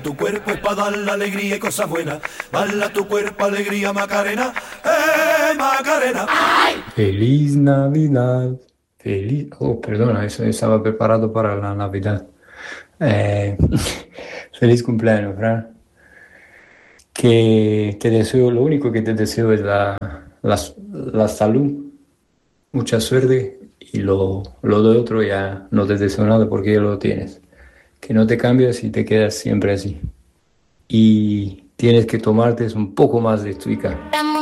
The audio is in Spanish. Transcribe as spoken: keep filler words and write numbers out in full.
Tu cuerpo es para dar la alegría y cosas buenas. Bala tu cuerpo, alegría, Macarena. ¡Eh, Macarena! Feliz Navidad. Feliz. Oh, perdona, eso estaba preparado para la Navidad. Eh, feliz cumpleaños, Fran. Que te deseo, lo único que te deseo es la, la, la salud, mucha suerte y lo, lo de otro ya no te deseo nada porque ya lo tienes. Que no te cambies y te quedas siempre así. Y tienes que tomarte un poco más de Twika.